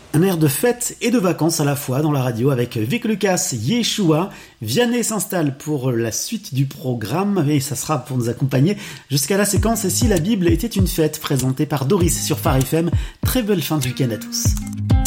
Un air de fête et de vacances à la fois dans la radio avec Vic Lucas, Yeshua. Vianney s'installe pour la suite du programme et ça sera pour nous accompagner jusqu'à la séquence « Et si la Bible était une fête » présentée par Doris sur Phare FM. Très belle fin de week-end à tous.